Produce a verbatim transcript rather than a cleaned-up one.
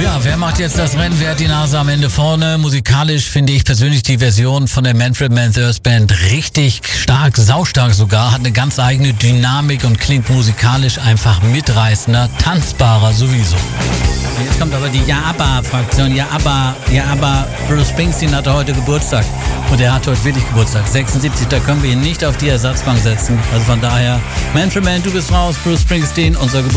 Ja, wer macht jetzt das Rennen? Wer hat die Nase am Ende vorne? Musikalisch finde ich persönlich die Version von der Manfred Mann's Earth Band richtig stark, saustark sogar, hat eine ganz eigene Dynamik und klingt musikalisch einfach mitreißender, tanzbarer sowieso. Jetzt kommt aber die Ja-Aber-Fraktion. Ja-Aber, Ja-Aber, Bruce Springsteen hatte heute Geburtstag. Und er hat heute wirklich Geburtstag. sechsundsiebzig, da können wir ihn nicht auf die Ersatzbank setzen. Also von daher, Manfred Mann, du bist raus, Bruce Springsteen, unser Geburtstag.